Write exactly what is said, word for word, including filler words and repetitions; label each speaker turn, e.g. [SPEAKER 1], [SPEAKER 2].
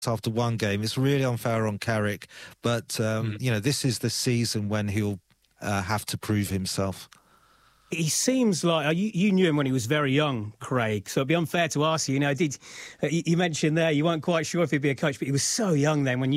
[SPEAKER 1] after one game. It's really unfair on Carrick, but um,
[SPEAKER 2] Mm.
[SPEAKER 1] you know, this is the season when he'll uh, have to prove himself.
[SPEAKER 3] He seems like you, you knew him when he was very young, Craig. So it'd be unfair to ask you. You know, did uh, you you mentioned there you weren't quite sure if he'd be a coach, but he was so young then when you.